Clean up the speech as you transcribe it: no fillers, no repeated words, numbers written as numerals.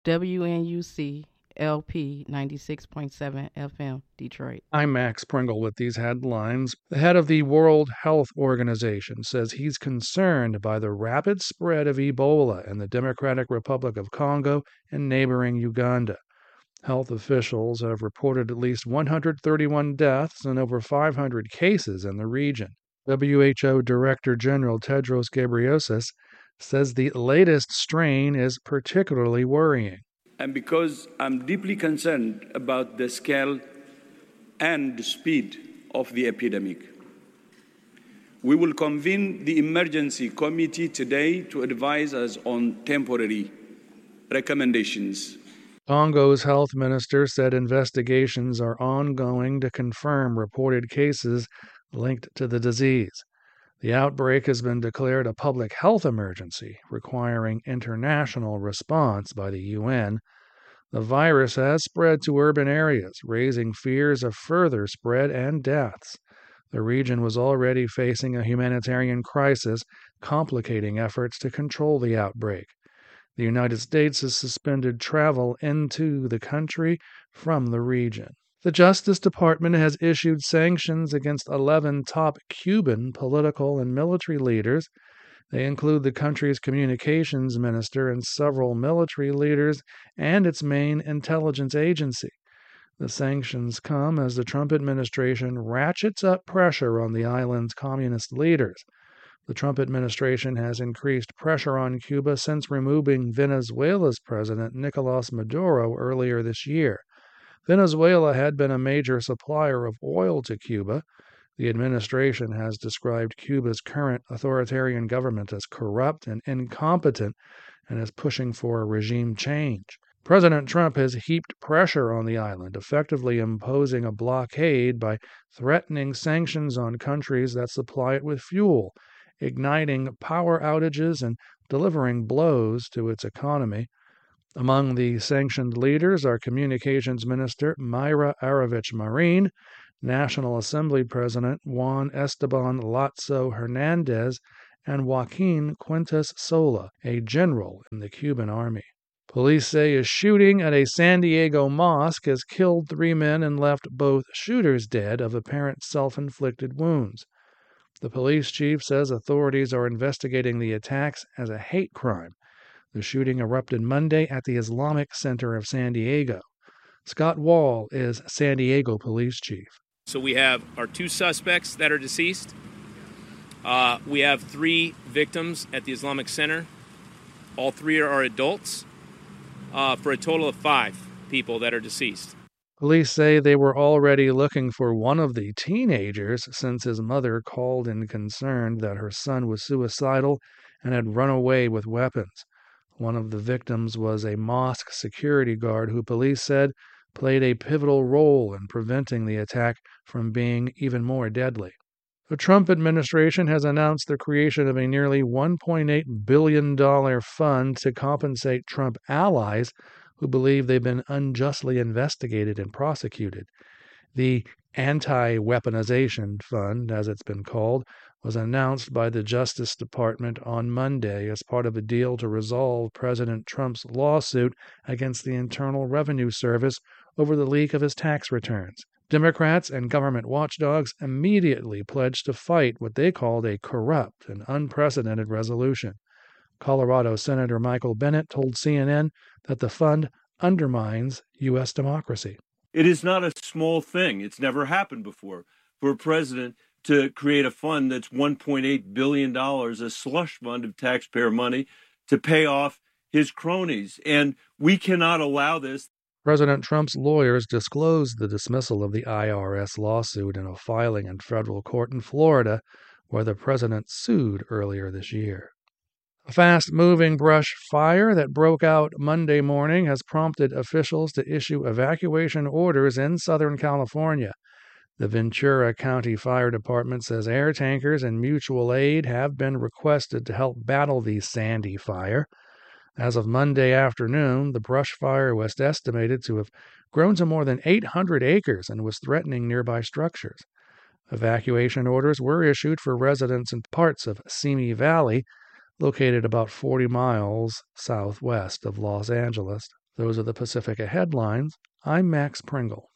WNUC LP 96.7 FM, Detroit. I'm Max Pringle with these headlines. The head of the World Health Organization says he's concerned by the rapid spread of Ebola in the Democratic Republic of Congo and neighboring Uganda. Health officials have reported at least 131 deaths and over 500 cases in the region. WHO Director General Tedros Ghebreyesus says the latest strain is particularly worrying. And because I'm deeply concerned about the scale and the speed of the epidemic, we will convene the emergency committee today to advise us on temporary recommendations. Congo's health minister said investigations are ongoing to confirm reported cases linked to the disease. The outbreak has been declared a public health emergency, requiring international response by the UN. The virus has spread to urban areas, raising fears of further spread and deaths. The region was already facing a humanitarian crisis, complicating efforts to control the outbreak. The United States has suspended travel into the country from the region. The Justice Department has issued sanctions against 11 top Cuban political and military leaders. They include the country's communications minister and several military leaders and its main intelligence agency. The sanctions come as the Trump administration ratchets up pressure on the island's communist leaders. The Trump administration has increased pressure on Cuba since removing Venezuela's president Nicolas Maduro earlier this year. Venezuela had been a major supplier of oil to Cuba. The administration has described Cuba's current authoritarian government as corrupt and incompetent and is pushing for a regime change. President Trump has heaped pressure on the island, effectively imposing a blockade by threatening sanctions on countries that supply it with fuel, igniting power outages, and delivering blows to its economy. Among the sanctioned leaders are Communications Minister Mayra Aravich Marin, National Assembly President Juan Esteban Lazo Hernandez, and Joaquin Quintas Sola, a general in the Cuban army. Police say a shooting at a San Diego mosque has killed 3 men and left both shooters dead of apparent self-inflicted wounds. The police chief says authorities are investigating the attacks as a hate crime. The shooting erupted Monday at the Islamic Center of San Diego. Scott Wall is San Diego police chief. So we have our 2 suspects that are deceased. We have 3 victims at the Islamic Center. All 3 are adults, for a total of 5 people that are deceased. Police say they were already looking for one of the teenagers since his mother called in concerned that her son was suicidal and had run away with weapons. One of the victims was a mosque security guard who police said played a pivotal role in preventing the attack from being even more deadly. The Trump administration has announced the creation of a nearly $1.8 billion fund to compensate Trump allies who believe they've been unjustly investigated and prosecuted. The Anti-Weaponization Fund, as it's been called, was announced by the Justice Department on Monday as part of a deal to resolve President Trump's lawsuit against the Internal Revenue Service over the leak of his tax returns. Democrats and government watchdogs immediately pledged to fight what they called a corrupt and unprecedented resolution. Colorado Senator Michael Bennet told CNN that the fund undermines U.S. democracy. It is not a small thing. It's never happened before for a president to create a fund that's $1.8 billion, a slush fund of taxpayer money, to pay off his cronies. And we cannot allow this. President Trump's lawyers disclosed the dismissal of the IRS lawsuit in a filing in federal court in Florida, where the president sued earlier this year. A fast-moving brush fire that broke out Monday morning has prompted officials to issue evacuation orders in Southern California. The Ventura County Fire Department says air tankers and mutual aid have been requested to help battle the Sandy fire. As of Monday afternoon, the brush fire was estimated to have grown to more than 800 acres and was threatening nearby structures. Evacuation orders were issued for residents in parts of Simi Valley, located about 40 miles southwest of Los Angeles. Those are the Pacifica headlines. I'm Max Pringle.